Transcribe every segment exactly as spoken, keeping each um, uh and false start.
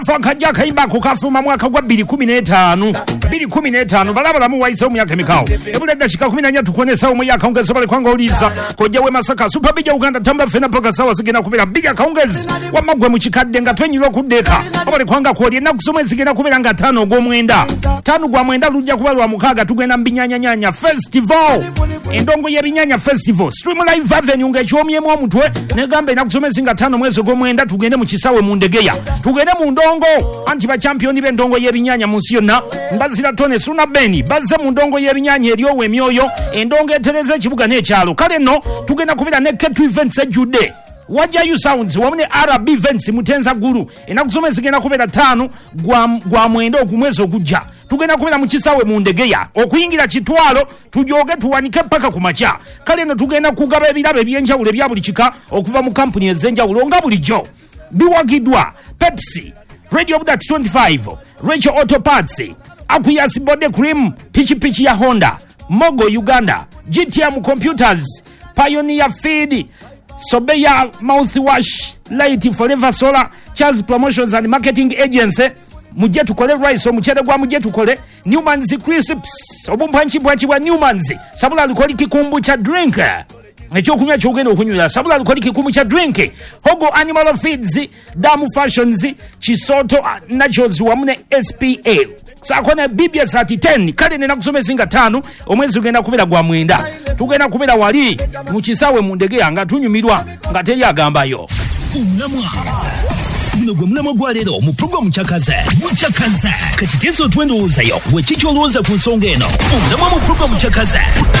Fakajja kayimba kukafuma mwaka gwa bbiri kumi n'etaano bbiri kumi n'etaano balabalamu wayisewo mu myaka emikawo ebula eddakika kumi na nnya tukonesawo mu yakawungezi bali kwanga oliisa kojja we Masaka Super Bija Uganda tamba fena paka sawa sigena kubera biga kawungezi wamagwe mu kikadde nga twenyira okuddeka abali kwanga kwoli ennaku kusoma sigena kubera nga ttaano ogw'omwenda ttaano gwa mwenda lujja kuba lwa mukaaga tugenda mu binyanyanyanya festival endongo y'ebinyanya festival Stream Live Avenue ng'ekyomyemu omutwe negamba ennaku kusoma singa ttaano mwezi ogw'omwenda tugende mu kisawe mu Ndegeya tugende mu ndongo anti ba championi b'endongo y'ebinyanya mu nsi yonna mbazira tone suna beni bazze mu ndongo y'ebinyanya eryowe emyoyo endongo etereza ekibuga n'ekyalo kale nno tugenda kubira ne Ketu Events ejjudde Wajayu Sounds wamu ne R B Events mutenza gulu ennaku kusoma zigenda kubera ttaano gwa, gwa mwenda ogumwezi ogujja tugenda kubera mu kisawe mu Ndegeya okuyingira kitwalo tujoge tuwanike paka ku makya kale nno tugenda kugaba ebirabo ebyenjawulo ebya buli kika okuva mu kampuni ez'enjawulo nga bulijjo biwagidwa Pepsi Radio Budat twenty-five, Rachel Auto Parts, Akuyas Body Cream, Pichi Pichi ya Honda, Mogo Uganda, G T M Computers, Pioneer Feed, Sobeya Mouthwash, Light Forever Solar, Charles Promotions and Marketing Agency, muje tukole rice omuchere gwa muje tukole Newman's Crisps, obumpanchi bwachi bwa Newman's, sabula alikoli kikumbu cha drink. Ekyokunywa kyogenda okunywera sabula alikoli kikumbu cha drink Hogo Animal Feeds Damu Fashions Chisoto Nachos wamu ne S P A sakone B B S ati ten kale nena kusomesinga ttaano omwezi ugenda kubera gwa mwenda tugenda kubera wali mu kisawe mu Ndegeya nga tunyumirwa nga teri agambayo unamwa Muno gwe munamwa gwa leero mu program Chakaze Chakaze kati tezo twendowoozayo wekikyolowooza ku nsonga eno unamwa mu program Chakaze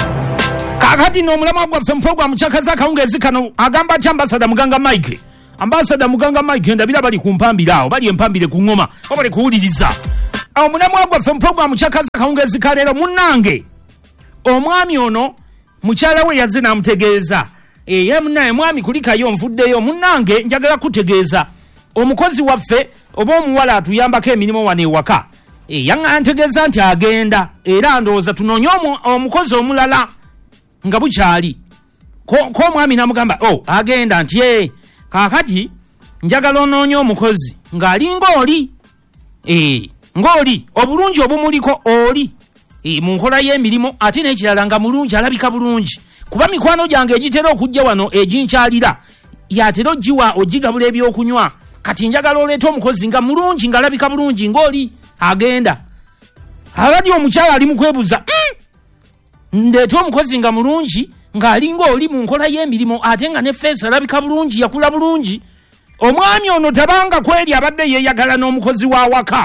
kakati no mulama gwa fem program Chakaza kaungezi kano agamba ati ambassador Muganga Mike ambassador Muganga Mike ndabira bali kumpambira bali empambire ku ngoma bali kuwuliriza awo mulama gwa fem program Chakaza kaungezi kalero munange omwami ono mukyala we yazina amutegeeza e yamnaye mwami kulikayo nvuddeyo munange njagala kutegeeza omukozi waffe oba omuwala atuyambako emirimu wane waka e yanga antegeeza nti agenda era ndowooza tunoonye omukozi omulala nga bukyali ko ko mwami namugamba oh agenda nti eh kakati njagala onoonye omukozi ng'alinga oli eh ng'oli obulungi obumuliko oli eh mu nkola y'emirimu ate n'ekirala nga mulungi alabika bulungi kuba mikwano gyange egitera okujja wano eginkyalira yatera ogiwa ogigabula ebyokunywa kati njagala oleeta omukozi nga mulungi ng'alabika bulungi ng'oli agenda abadde omukyala ali mu kwebuza mm! ndeeta omukozi nga mulungi ng'alinga oli mu nkola y'emirimu ate nga ne feesi alabika bulungi yakula bulungi omwami ono tabanga kweri abadde yeeyagala n'omukozi wa waka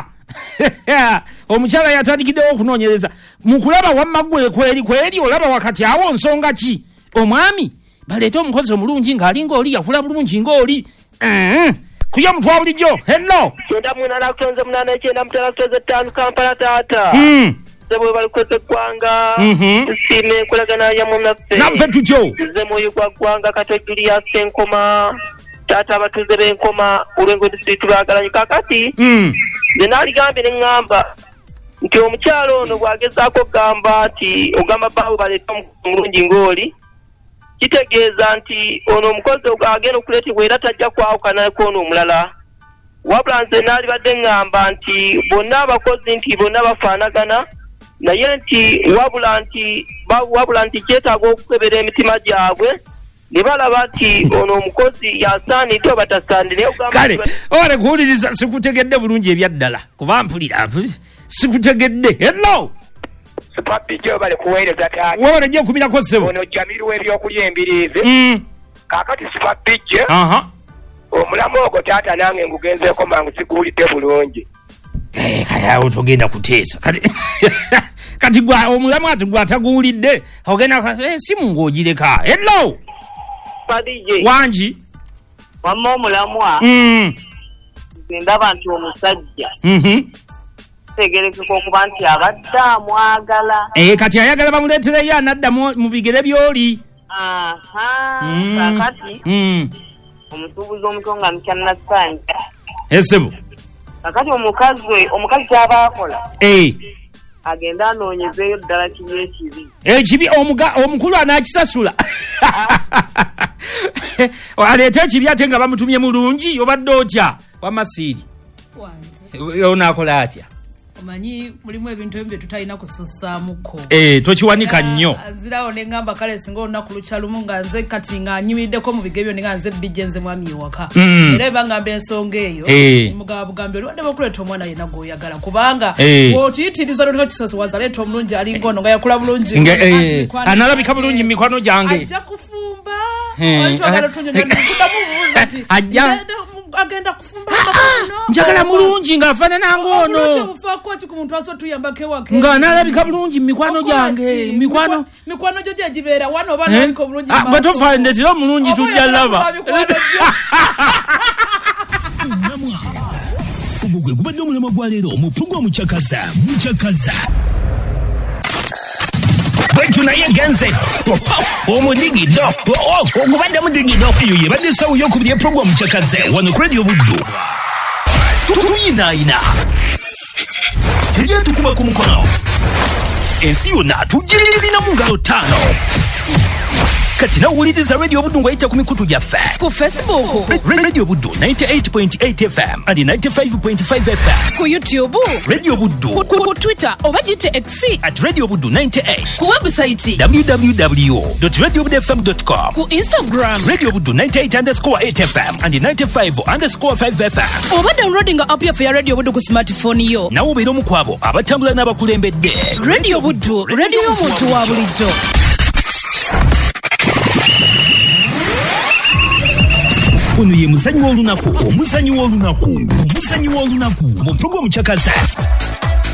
omukyala yatandikiddewo okunoonyereza mu kulaba wamma gwe kweri kweri olaba wakati awo nsonga ki omwami baleeta omukozi omulungi ng'alinga oli yakula bulungi ng'oli uh-huh. kuyo mutwa bulijjo hello kyenda mwinana kutonze munana ekyenda mutala kutonze ttaano Kampala taata mm. Zebwe balikoze kwanga mhm sime kulagana ya mumnaffe naffe tutyo zemoyo kwa kwanga kato Julius Senkoma tata abatuze b'enkoma Ulengo district bagalanye kakati mm nenali gambe n'engamba nti omukyalo ono bwagezaako gamba ati ogamba bawo baleeta omulungi ng'oli kitegeeza nti ono omukozi agenda okuleetebwa era tajja kwawukanako ono omulala wabula nze naali badde ngamba nti bonna abakozi nti bonna bafaanagana naye nti wabula nti wabula nti kyetaaga okukebera emitima gyabwe ne balaba nti ono omukozi yasaanidde oba tasaanire kale ore kuwuliriza sikutegedde bulungi ebyaddala kuba mpulira sikutegedde hello Papijo bali kuweereza taata wore je kubirako sebo ono Jamiru w'ebyokulya embiriizi mm kakati Papijo aha omulamu ogwo taata nange ngugenzeeko mangu siguwulidde bulungi eh kaya otogenda kuteesa kati kati gwa omulamu ati gwa taguwulidde ogenda eh simu ng'ogireka hello Padije wanji wamma omulamwa mm ndaba nti omusajja mhm tegerekeko okuba nti abadde amwagala eh kati ayagala bamuleetere ye anadda mu bigere byoli aha mm. kakati mm omusuubuzi omutonga mukyannasanja esebo kakati omukazi we omukazi ky'abaakola eh agenda anoonyezeeyo ddala kibi ekibi ekibi omuga omukulu anakisasula aleeta ekibi ate nga bamutumye mulungi obadde otya wamasiiri wanze onakola atya omanyi mulimu ebintu ebyo tutalina kusussaamuko eh tokiwanika nnyo nzirawo ne ngamba kale singa olunaku lukya lumu nga nze kati nga nyimiddeko mu bige byonna nga nze bijje nze mwami ewaka era eba ngamba ensonga eyo mugaba bugambe olwadde bakuleeta omwana yenna gw'oyagala kubanga bw'otiyitiriza lulina kisoso waza leeta omulungi alinga ono nga yakula bulungi analabika bulungi mu mikwano gyange ajja kufumba walitwagala tunyonyonamubuuza ati agenda kufumba njagala mulungi ng'afaanana ng'ono nga nalabika bulungi mu mikwano gyange mikwano mikwano gyo gye gibeera wano oba nalabika obulungi bwe tofaandetera omulungi tujja laba ogwo gwe gubadde omulamwa gwa leero omupugu omucakaza mucakaza bwetu naye genze omudigido ogubadde mudigido eyo yebadde essawo y'okubiri eprogramu kyakaze wano ku radio buddu tuyinaayina teryetukuba ku mukono ensi yonna tugirina mu ngalo ttaano kati nawuliriza radio buddu ng'ayita ku mikutu gyaffe ku Facebook radio buddu ninety-eight point eight F M and ninety-five point five F M ku YouTube radio buddu ku Twitter oba gite X at radio buddu ninety-eight ku website w w w dot radio buddu f m dot com ku Instagram radio buddu ninety-eight underscore eight F M and ninety-five underscore five F M oba downloading app yaffe ya radio buddu ku smartphone yo nawe obeera omu ku abo abatambula n'abakulembedde radio buddu radio y'omuntu wa bulijjo ono ye muzanyi w'olunaku omuzanyi w'olunaku omuzanyi w'olunaku mu programu kyakaza